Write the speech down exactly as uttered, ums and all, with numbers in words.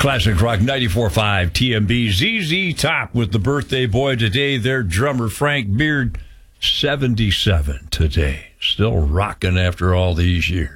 Classic Rock ninety-four point five T M B. Z Z Top with the birthday boy today. Their drummer Frank Beard, seventy-seven today. Still rocking after all these years.